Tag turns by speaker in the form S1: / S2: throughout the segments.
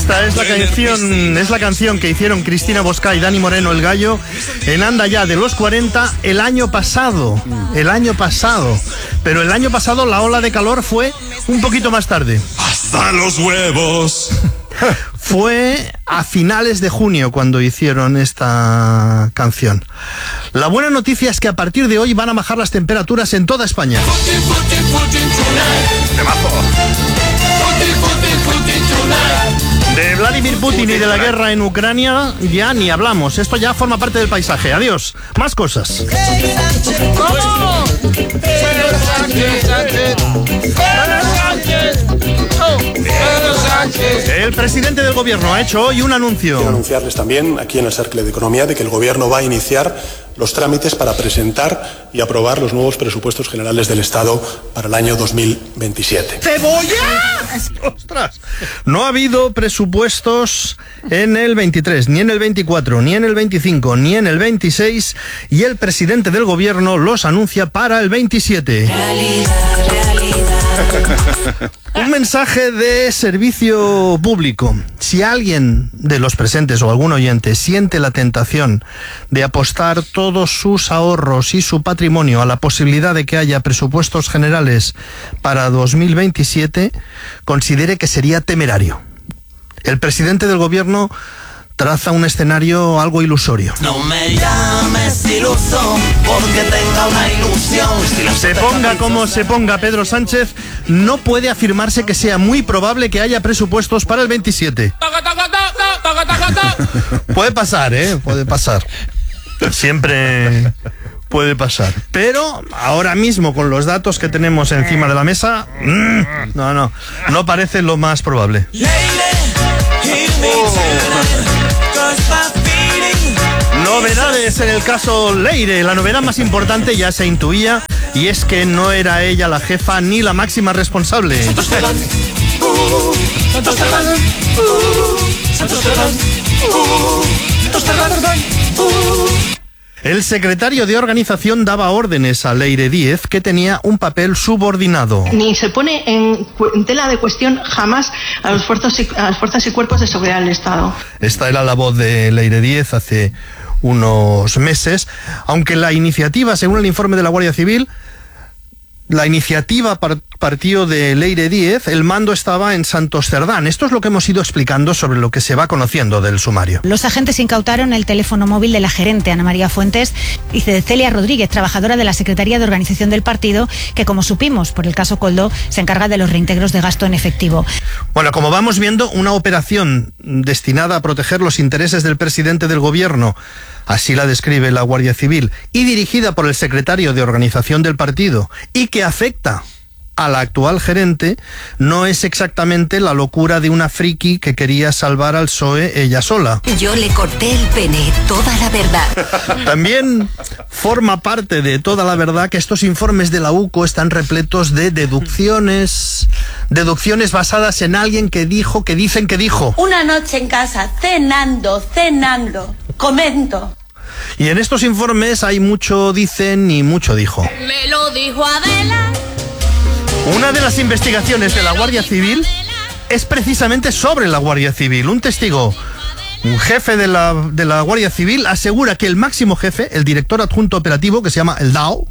S1: Esta es la canción que hicieron Cristina Bosca y Dani Moreno el Gallo en Anda Ya de los 40 el año pasado. Pero el año pasado la ola de calor fue un poquito más tarde.
S2: Hasta los huevos.
S1: Fue a finales de junio cuando hicieron esta canción. La buena noticia es que a partir de hoy van a bajar las temperaturas en toda España. De Vladimir Putin y de la guerra en Ucrania ya ni hablamos. Esto ya forma parte del paisaje. Adiós. Más cosas. ¿Cómo? El presidente del gobierno ha hecho hoy un anuncio.
S3: Quiero anunciarles también aquí en el Cercle de Economía de que el gobierno va a iniciar los trámites para presentar y aprobar los nuevos presupuestos generales del Estado para el año 2027.
S1: ¡Cebolla! ¡Ostras! No ha habido presupuestos en el 23, ni en el 24, ni en el 25, ni en el 26 y el presidente del gobierno los anuncia para el 27. Un mensaje de servicio público. Si alguien de los presentes o algún oyente siente la tentación de apostar todos sus ahorros y su patrimonio a la posibilidad de que haya presupuestos generales para 2027, considere que sería temerario. El presidente del gobierno traza un escenario algo ilusorio.
S4: No me llames iluso porque tenga una ilusión.
S1: Se ponga como se ponga Pedro Sánchez, no puede afirmarse que sea muy probable que haya presupuestos para el 27. Puede pasar, puede pasar. Siempre puede pasar. Pero ahora mismo, con los datos que tenemos encima de la mesa, no parece lo más probable. Novedades en el caso Leire. La novedad más importante ya se intuía, y es que no era ella la jefa ni la máxima responsable. El secretario de organización daba órdenes a Leire Díez, que tenía un papel subordinado.
S5: Ni se pone en tela de cuestión jamás a las fuerzas y cuerpos de seguridad del Estado.
S1: Esta era la voz de Leire Díez hace unos meses, aunque la iniciativa, según el informe de la Guardia Civil, la iniciativa partió de Leire Díez, el mando estaba en Santos Cerdán. Esto es lo que hemos ido explicando sobre lo que se va conociendo del sumario.
S6: Los agentes incautaron el teléfono móvil de la gerente Ana María Fuentes y de Celia Rodríguez, trabajadora de la Secretaría de Organización del partido, que, como supimos por el caso Koldo, se encarga de los reintegros de gasto en efectivo.
S1: Bueno, como vamos viendo, una operación destinada a proteger los intereses del presidente del gobierno, así la describe la Guardia Civil, y dirigida por el secretario de Organización del partido, y que afecta a la actual gerente, no es exactamente la locura de una friki que quería salvar al PSOE ella sola.
S7: Yo le corté el pene, toda la verdad.
S1: También forma parte de toda la verdad que estos informes de la UCO están repletos de deducciones basadas en alguien que dicen que dijo.
S8: Una noche en casa, cenando, comento.
S1: Y en estos informes hay mucho dicen y mucho dijo.
S8: Me lo dijo Adela.
S1: Una de las investigaciones de la Guardia Civil es precisamente sobre la Guardia Civil. Un testigo, un jefe de la Guardia Civil, asegura que el máximo jefe, el director adjunto operativo, que se llama el DAO,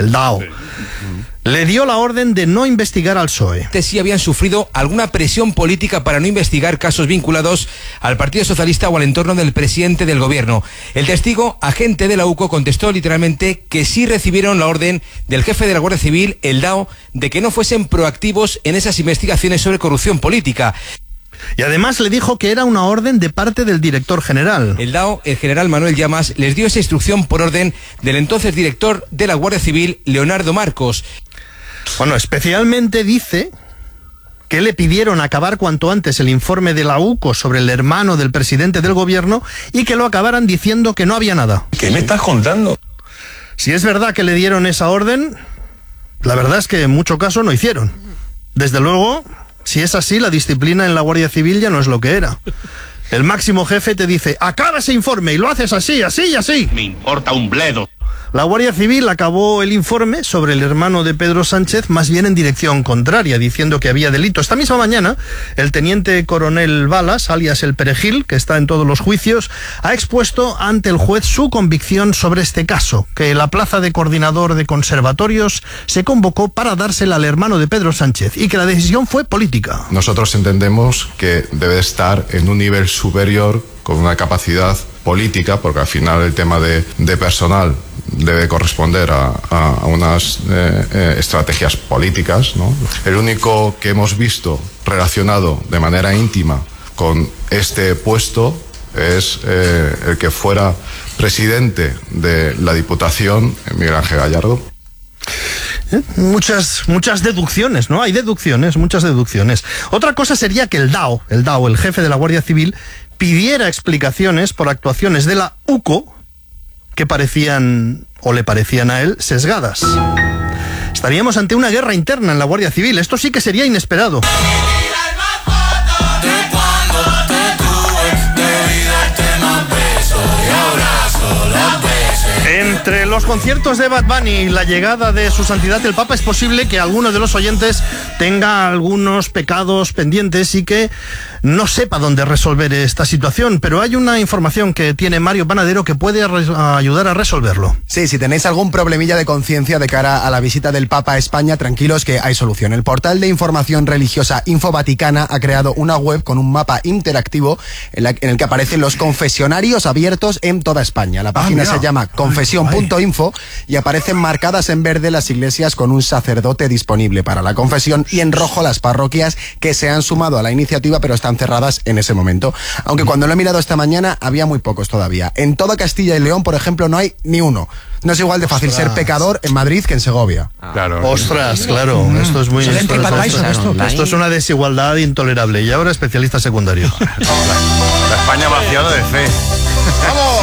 S1: le dio la orden de no investigar al PSOE.
S9: Si habían sufrido alguna presión política para no investigar casos vinculados al Partido Socialista o al entorno del presidente del gobierno. El testigo, agente de la UCO, contestó literalmente que sí recibieron la orden del jefe de la Guardia Civil, el DAO, de que no fuesen proactivos en esas investigaciones sobre corrupción política.
S1: Y además le dijo que era una orden de parte del director general.
S9: El DAO, el general Manuel Llamas, les dio esa instrucción por orden del entonces director de la Guardia Civil, Leonardo Marcos.
S1: Bueno, especialmente dice que le pidieron acabar cuanto antes el informe de la UCO sobre el hermano del presidente del gobierno y que lo acabaran diciendo que no había nada.
S2: ¿Qué me estás contando?
S1: Si es verdad que le dieron esa orden, la verdad es que en mucho caso no hicieron. Desde luego, si es así, la disciplina en la Guardia Civil ya no es lo que era. El máximo jefe te dice, acaba ese informe, y lo haces así, así y así.
S2: Me importa un bledo.
S1: La Guardia Civil acabó el informe sobre el hermano de Pedro Sánchez más bien en dirección contraria, diciendo que había delito. Esta misma mañana, el teniente coronel Balas, alias el Perejil, que está en todos los juicios, ha expuesto ante el juez su convicción sobre este caso, que la plaza de coordinador de conservatorios se convocó para dársela al hermano de Pedro Sánchez y que la decisión fue política.
S10: Nosotros entendemos que debe estar en un nivel superior con una capacidad política, porque al final el tema de personal debe corresponder a unas estrategias políticas, ¿no? El único que hemos visto relacionado de manera íntima con este puesto es el que fuera presidente de la Diputación, Miguel Ángel Gallardo.
S1: Muchas deducciones, ¿no? Hay deducciones, muchas deducciones. Otra cosa sería que el DAO, el jefe de la Guardia Civil, pidiera explicaciones por actuaciones de la UCO que parecían, o le parecían a él, sesgadas. Estaríamos ante una guerra interna en la Guardia Civil. Esto sí que sería inesperado. Entre los conciertos de Bad Bunny y la llegada de su santidad el Papa, es posible que alguno de los oyentes tenga algunos pecados pendientes y que no sepa dónde resolver esta situación, pero hay una información que tiene Mario Panadero que puede ayudar a resolverlo.
S11: Sí, si tenéis algún problemilla de conciencia de cara a la visita del Papa a España, tranquilos que hay solución. El portal de información religiosa Info Vaticana ha creado una web con un mapa interactivo en el que aparecen los confesionarios abiertos en toda España. La página se llama confesión.info y aparecen marcadas en verde las iglesias con un sacerdote disponible para la confesión y en rojo las parroquias que se han sumado a la iniciativa pero están cerradas en ese momento. Aunque cuando lo he mirado esta mañana había muy pocos todavía. En toda Castilla y León, por ejemplo, no hay ni uno. No es igual de fácil ser pecador en Madrid que en Segovia.
S10: Claro.
S1: Ostras, claro. Esto es muy... Esto es una desigualdad intolerable. Y ahora especialista secundario.
S12: La España vaciada de fe.
S1: ¡Vamos!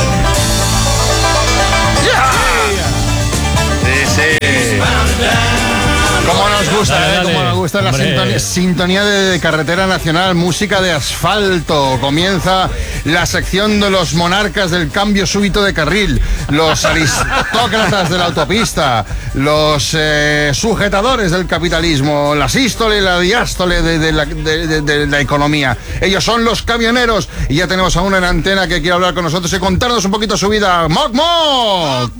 S12: Cómo nos gusta, cómo nos gusta la sintonía de carretera nacional, música de asfalto. Comienza la sección de los monarcas del cambio súbito de carril, los aristócratas de la autopista, los sujetadores del capitalismo, la sístole y la diástole de la economía. Ellos son los camioneros y ya tenemos a uno en antena que quiere hablar con nosotros y contarnos un poquito su vida. ¡Moc, moc!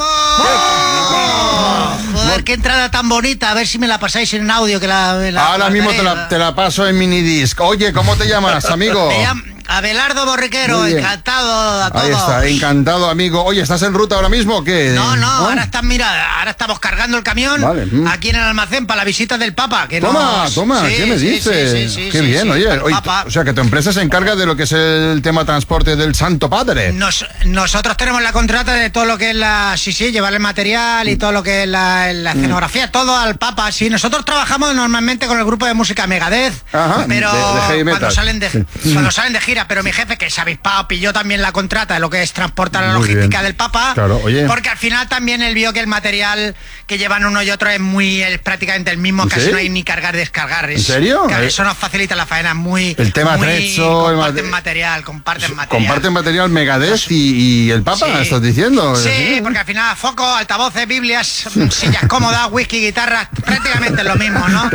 S13: Joder, qué entrada tan bonita, a ver si me la pasáis en audio.
S12: Ahora mismo te la paso en minidisc. Oye, ¿cómo te llamas, amigo?
S13: Me llamo Abelardo Borriquero, encantado a todos.
S12: Ahí está, encantado, amigo. Oye, ¿estás en ruta ahora mismo o qué?
S13: No, ahora estamos cargando el camión aquí en el almacén para la visita del Papa.
S12: Toma, ¿qué me dices?
S13: Sí,
S12: qué bien, oye. O sea, que tu empresa se encarga de lo que es el tema transporte del Santo Padre.
S13: Nosotros tenemos la contrata de todo lo que es llevar el material y todo lo que es la escenografía, todo al Papa. Sí, nosotros trabajamos normalmente con el grupo de música Megadeth, pero
S12: de heavy metal.
S13: Cuando salen de gira, pero mi jefe, que es avispado, pilló también la contrata de lo que es transportar la logística del Papa, porque al final también él vio que el material que llevan uno y otro es prácticamente el mismo, casi no hay ni cargar descargar.
S12: ¿En serio?
S13: Claro, eso nos facilita la faena, el tema atrecho, comparten material
S12: Megadeth y el Papa, ¿estás diciendo?
S13: Sí, porque al final focos, altavoces, biblias, sillas cómodas, whisky, guitarras, prácticamente lo mismo, ¿no?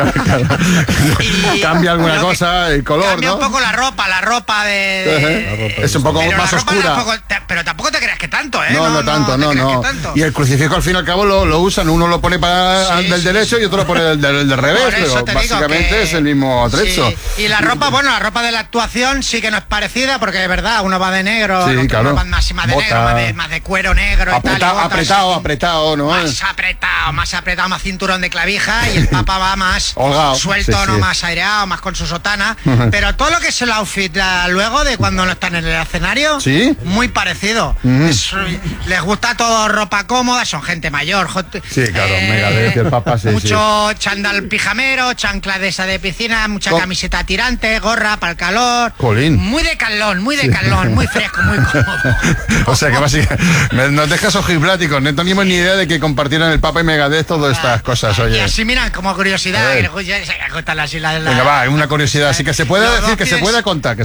S12: Y cambia alguna cosa, el color,
S13: cambia un poco la ropa
S12: es un poco más oscura.
S13: Pero tampoco te creas que tanto, ¿eh?
S12: No tanto. Y el crucifijo al fin y al cabo lo usan, uno lo pone para del derecho y otro lo pone del revés, pero básicamente es el mismo atrecho.
S13: Y la ropa, la ropa de la actuación sí que no es parecida, porque de verdad uno va de negro, otro va más de negro, más de cuero negro,
S12: apretado, ¿no?
S13: Más apretado, más cinturón de clavija, y el Papa va más
S12: holgado,
S13: suelto, más aireado, más con su sotana, pero todo lo que es el outfit luego de cuando no están en el escenario, muy parecido. Les gusta todo ropa cómoda, son gente mayor.
S12: Sí, claro, Megadeth, el Papa,
S13: mucho chándal pijamero, chancla de esa de piscina, mucha camiseta tirante, gorra para el calor.
S12: Colín.
S13: Muy de calón, muy fresco, muy cómodo.
S12: O sea que básicamente nos dejas ojipláticos, no teníamos ni idea de que compartieran el Papa y Megadeth todas estas cosas, oye.
S13: Y así miran como curiosidad.
S12: Venga, va, una curiosidad, así que se puede decir, que se pueda contar.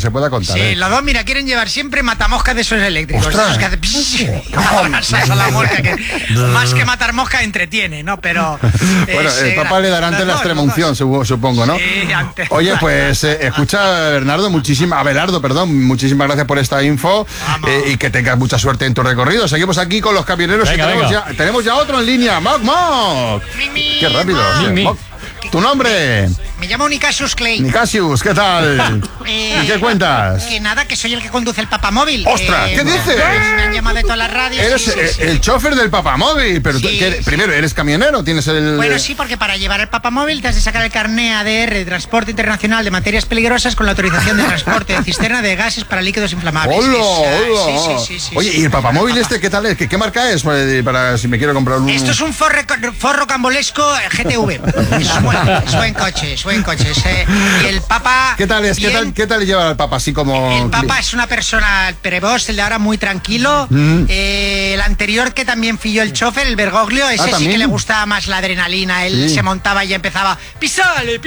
S14: pregunta.
S13: Sí, los dos, mira, quieren llevar siempre matamoscas de esos eléctricos. Esos que hacen a la mosca, que más que matar moscas entretiene, ¿no? Pero...
S12: bueno, el papá le dará antes la extremunción, supongo, ¿no?
S13: Sí, antes.
S12: Oye, pues escucha, Abelardo, muchísimas gracias por esta info y que tengas mucha suerte en tu recorrido. Seguimos aquí con los camioneros.
S14: Venga,
S12: tenemos ya otro en línea. Moc. Qué rápido. Moc. ¿Tu nombre?
S13: Me llamo Nicasius Clay.
S12: Nicasius, ¿qué tal? ¿Y qué cuentas?
S13: Que nada, que soy el que conduce el papamóvil.
S12: ¡Ostras! ¿Qué dices?
S13: Me han llamado de todas las radios.
S12: Eres el chofer del papamóvil, pero tú, primero, ¿eres camionero? ¿Tienes el...?
S13: Bueno, sí, porque para llevar el papamóvil te has de sacar el carné ADR de Transporte Internacional de Materias Peligrosas con la autorización de transporte de cisterna de gases para líquidos inflamables.
S12: ¡Hola! Sí. Oye, ¿y el papamóvil este qué tal es? ¿Qué marca es? Para si me quiero comprar un...
S13: Esto es un Forro Cambolesco GTV. Es buen coche. Y el Papa...
S12: ¿Qué tal es? ¿Qué tal lleva el Papa así como...?
S13: El Papa es una persona, el Prevost, el de ahora, muy tranquilo. El anterior, que también fui yo el chofer, el Bergoglio, ese sí que le gustaba más la adrenalina. Él se montaba y empezaba, ¡pisale!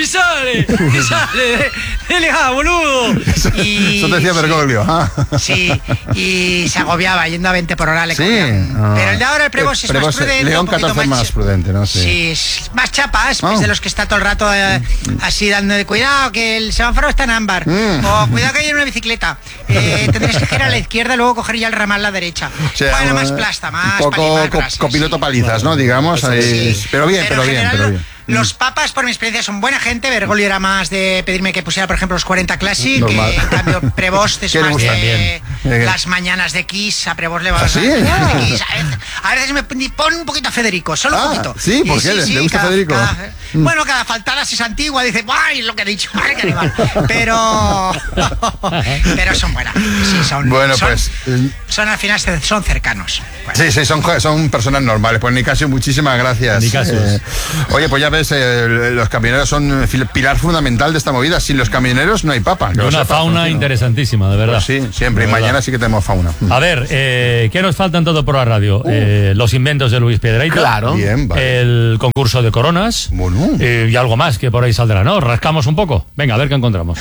S13: ¡Dele, boludo!
S12: Eso te decía Bergoglio.
S13: Sí, y se agobiaba yendo a 20 por hora. Pero el de ahora, el Prevost, es más prudente.
S12: León 14 más prudente, ¿no?
S13: Sí, es más chapas, es de los que está todo el rato así dando de cuidado, que el semáforo está en ámbar. O cuidado que hay una bicicleta. Tendréis que girar a la izquierda y luego coger ya el ramal a la derecha.
S12: O sea,
S13: bueno, más plasta, más
S12: un poco copiloto palizas, ¿no? Digamos.
S13: Sí.
S12: Pero bien.
S13: Los papas, por mi experiencia, son buena gente. Bergoglio era más de pedirme que pusiera, por ejemplo, los 40 Classic.
S12: Normal.
S13: Que en cambio Prevost es más de las mañanas de Kiss. A Prevost le va a
S12: ¿Sí?
S13: A veces me pon un poquito a Federico, solo un poquito.
S12: ¿Sí? ¿Por qué? ¿Le gusta Federico?
S13: Bueno, cada faltada si es antigua, dice, ¡ay! Es lo que he dicho, ¡ay, qué animal! Pero son buenas. Sí, son al final son cercanos.
S12: Bueno. Sí, son personas normales. Pues Nicasio, muchísimas gracias. Oye, pues ya ves, los camioneros son pilar fundamental de esta movida. Sin los camioneros no hay papa.
S14: Una fauna interesantísima, de verdad.
S12: Pues sí, siempre. Y mañana sí que tenemos fauna.
S14: A ver, ¿qué nos falta en Todo por la Radio? Los inventos de Luis Piedrahita.
S1: Claro.
S12: Bien, vale.
S14: El concurso de coronas.
S12: Bueno.
S14: Y algo más que por ahí saldrá, ¿no? Rascamos un poco. Venga, a ver qué encontramos.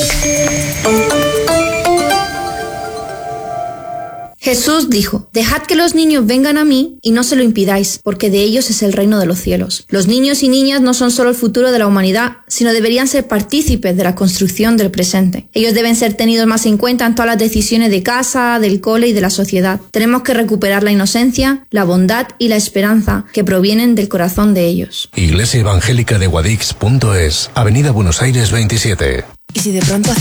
S15: Jesús dijo, dejad que los niños vengan a mí y no se lo impidáis, porque de ellos es el reino de los cielos. Los niños y niñas no son solo el futuro de la humanidad, sino deberían ser partícipes de la construcción del presente. Ellos deben ser tenidos más en cuenta en todas las decisiones de casa, del cole y de la sociedad. Tenemos que recuperar la inocencia, la bondad y la esperanza que provienen del corazón de ellos.
S16: Iglesia Evangélica de Guadix.es, Avenida Buenos Aires 27.
S17: ¿Y si de pronto